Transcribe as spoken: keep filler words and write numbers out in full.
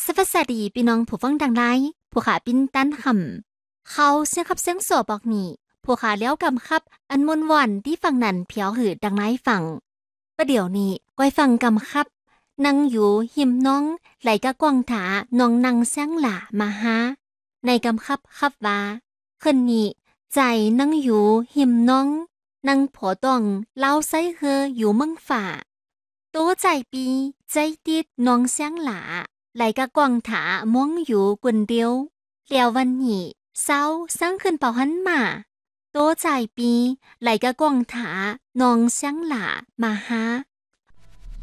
สวัสดีพี่น้องผู้ฟังดังไลผู้ขาปิ้นตั้นคำเขาเสียงขับเสียงโสบอกนี่ผู้ขาเลี้ยวกำคับอันมนวันที่ฝั่งนั้นเพียวหืดดังไลฝั่งประเดี๋ยวนี้ก้อยฟังกำคับนั่งอยู่หิมน้องไหลกะกวางถาน้องนางเสียงหล่ามาฮะในกำคับคับว่าคืนนี้ใจนั่งอยู่หิมน้องนั่งผัวตองเล่าไส้เฮออยู่เมืองฝ่าโตใจปีใจติดน้องเสียงหล่าไหลกะกวางถามองอยู่กวนเดียวแล้ววันนี้เศร้าสร้างขึ้นเป่าหันมาโตใจปีไหลกะกวางถาน้องเสียงหล่ามาฮะ